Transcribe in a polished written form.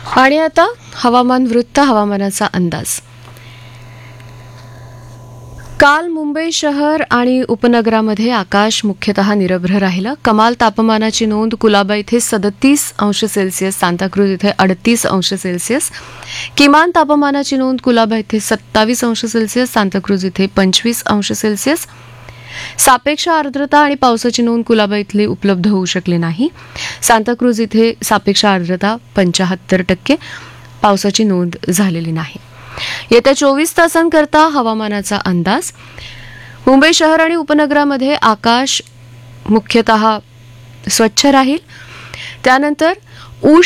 आणि आता हवामान वृत्त, हवामानाचा अंदाज. काल मुंबई शहर आणि उपनगरामध्ये आकाश मुख्यतः निरभ्र राहिलं. कमाल तापमानाची नोंद कुलाबा इथे 37°C, सांताक्रूज इथे 38°C. किमान तापमानाची नोंद कुलाबा इथे 27°C, सांताक्रूज इथे 25°C. सापेक्ष आर्द्रता आणि पावसाची नोंद कुलाबा इथली उपलब्ध होऊ शकली नाही. सांताक्रूज इथे सापेक्ष आर्द्रता 75%, पावसाची नोंद झालेली नाही. येत्या 24 तासांकरता हवामानाचा अंदाज. मुंबई शहर आणि उपनगरामध्ये आकाश मुख्यतः स्वच्छ राहील. त्यानंतर